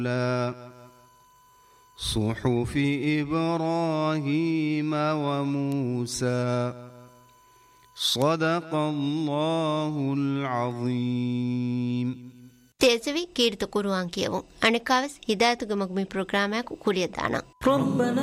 صحف إبراهيم وموسى صدق الله العظيم. තේසවි කීර්ත කුරුවන් කියවුන් අනිකාවස් හිදායතුගමක් මේ ප්‍රෝග්‍රෑමයක් උකුලිය දාන